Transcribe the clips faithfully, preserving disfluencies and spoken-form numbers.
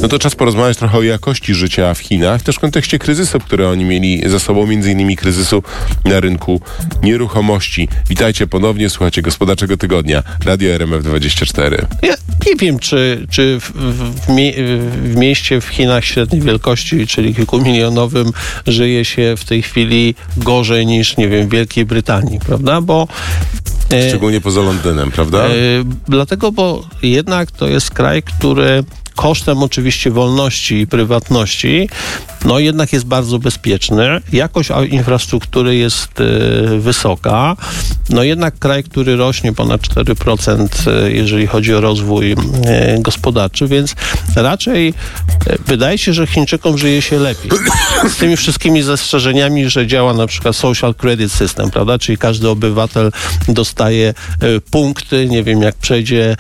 No to czas porozmawiać trochę o jakości życia w Chinach, też w kontekście kryzysu, który oni mieli za sobą, między innymi kryzysu na rynku nieruchomości. Witajcie ponownie, słuchacie Gospodarczego Tygodnia, Radio R M F dwadzieścia cztery. Ja nie wiem, czy, czy w, w, mie w mieście w Chinach średniej wielkości, czyli kilkumilionowym, żyje się w tej chwili gorzej niż, nie wiem, w Wielkiej Brytanii, prawda? Bo Szczególnie poza Londynem, prawda? E, dlatego, bo jednak to jest kraj, który kosztem oczywiście wolności i prywatności, no jednak jest bardzo bezpieczny. Jakość infrastruktury jest y, wysoka. No jednak kraj, który rośnie ponad cztery procent, y, jeżeli chodzi o rozwój y, gospodarczy, więc raczej y, wydaje się, że Chińczykom żyje się lepiej. Z tymi wszystkimi zastrzeżeniami, że działa na przykład social credit system, prawda? Czyli każdy obywatel dostaje y, punkty, nie wiem, jak przejdzie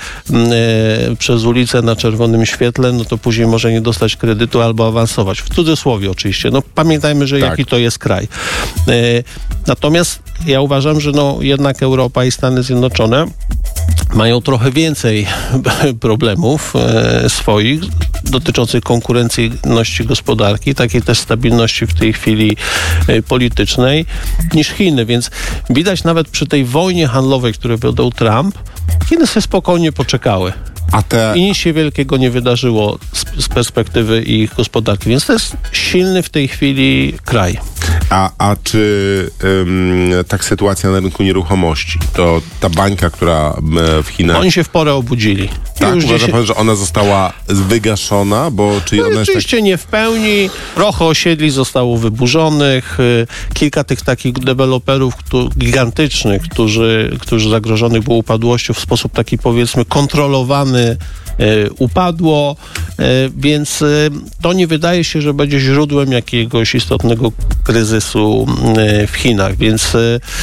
y, przez ulicę na czerwonym świetle, no to później może nie dostać kredytu albo awansować. W cudzysłowie oczywiście. No pamiętajmy, że tak. jaki to jest kraj. E, natomiast ja uważam, że no jednak Europa i Stany Zjednoczone mają trochę więcej problemów e, swoich dotyczących konkurencyjności gospodarki, takiej też stabilności w tej chwili e, politycznej niż Chiny, więc widać nawet przy tej wojnie handlowej, którą wiodł Trump, Chiny sobie spokojnie poczekały. A te... I nic się wielkiego nie wydarzyło z, z perspektywy ich gospodarki, więc to jest silny w tej chwili kraj. A, a czy ym, tak sytuacja na rynku nieruchomości, to ta bańka, która w Chinach... Oni się w porę obudzili. Tak, Już uważa dziesię... pan, że ona została wygaszona, bo czy no, ona jest oczywiście tak... nie w pełni. Trochę osiedli zostało wyburzonych. Kilka tych takich deweloperów któ- gigantycznych, którzy, którzy zagrożonych było upadłością w sposób taki, powiedzmy, kontrolowany, upadło, więc to nie wydaje się, że będzie źródłem jakiegoś istotnego kryzysu w Chinach, więc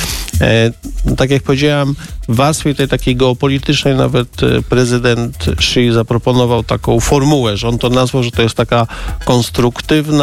tak jak powiedziałem, w warstwie tej takiej geopolitycznej nawet prezydent Xi zaproponował taką formułę, że on to nazwał, że to jest taka konstruktywna